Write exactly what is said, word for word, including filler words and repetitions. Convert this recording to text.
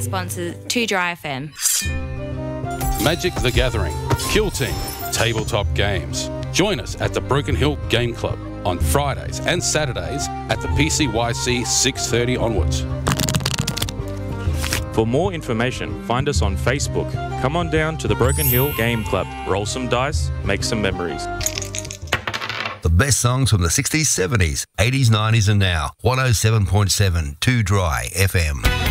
our sponsors, Too Dry F M. Magic the Gathering, Kill Team, tabletop games. Join us at the Broken Hill Game Club on Fridays and Saturdays at the P C Y C six thirty onwards. For more information, find us on Facebook. Come on down to the Broken Hill Game Club. Roll some dice, make some memories. The best songs from the sixties, seventies, eighties, nineties and now. one oh seven point seven Too Dry F M.